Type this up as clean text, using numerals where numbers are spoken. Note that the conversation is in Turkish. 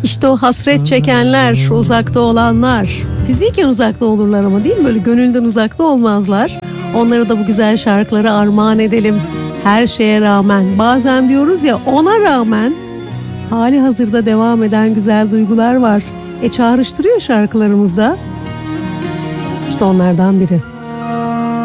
İşte o hasret çekenler, uzakta olanlar. Fiziken uzakta olurlar ama değil mi? Böyle gönülden uzakta olmazlar. Onlara da bu güzel şarkıları armağan edelim. Her şeye rağmen, bazen diyoruz ya, ona rağmen hali hazırda devam eden güzel duygular var. Çağrıştırıyor şarkılarımızda. İşte onlardan biri.